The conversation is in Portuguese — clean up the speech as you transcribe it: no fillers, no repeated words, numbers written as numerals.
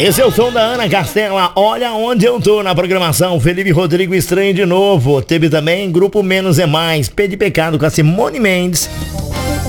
Esse é o som da Ana Castela, Olha Onde Eu Tô, na programação. Felipe Rodrigo, Estranho de Novo. Teve também Grupo Menos é Mais, Pé de Pecado com a Simone Mendes.